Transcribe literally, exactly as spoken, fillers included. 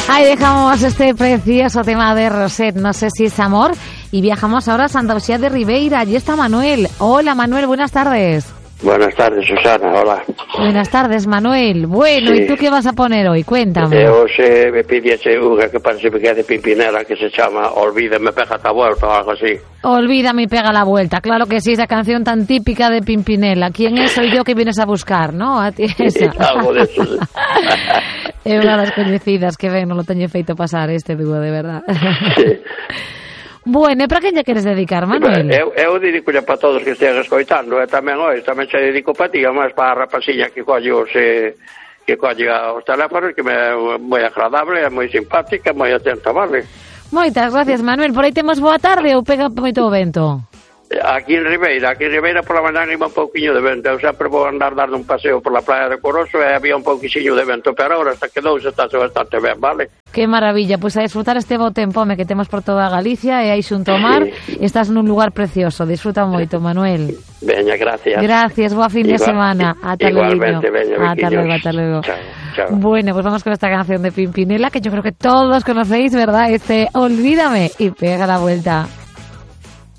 Ahí dejamos este precioso tema de Rosette, no sé si es amor, y viajamos ahora a Santa Lucía de Ribeira. Allí está Manuel. Hola Manuel, buenas tardes. Buenas tardes, Susana, hola. Buenas tardes, Manuel. Bueno, Sí. ¿y tú qué vas a poner hoy? Cuéntame. E hoxe me pidiese unha que parece que é de Pimpinela que se chama Olvídame, pégate a vuelta ou algo así. Olvídame y pega la vuelta. Claro que sí, esa canción tan típica de Pimpinela. ¿Quién es? Soy yo que vienes a buscar, ¿no? A ti esa. Algo de eso. Sí. É unha das coñecidas que ven, non lo teño feito pasar este dúo, de verdad. Sí. Bueno, e para quen lle queres dedicar, Manuel? Eu, eu dedico para todos que estean escoitando, e tamén hoxe, tamén se dedico para ti, máis para a rapaciña que colle os, eh, que colle os teléfonos, que me é moi agradable, é moi simpática, moi atenta, vale? Moitas gracias, Manuel. Por aí temos boa tarde ou pega moito o vento? Aquí en Ribeira, aquí en Ribeira pola mañá anima un pouquiño de vento. Eu sempre vou andar dando un paseo por la playa de Coroso e había un pouquiño de vento, pero agora hasta que dous está bastante ben, vale? Que maravilla, pois pues a disfrutar este bo tempo que temos por toda Galicia e aí xunto ao mar, sí. Estás nun lugar precioso, disfruta moito, Manuel. Veña, gracias. Gracias, boa fin de Igual, semana. Ata igualmente, veña, ata luego, ata luego. Chao, chao. Bueno, pues vamos con esta canción de Pimpinela que yo creo que todos conocéis, ¿verdad? Este Olvídame y pega la vuelta.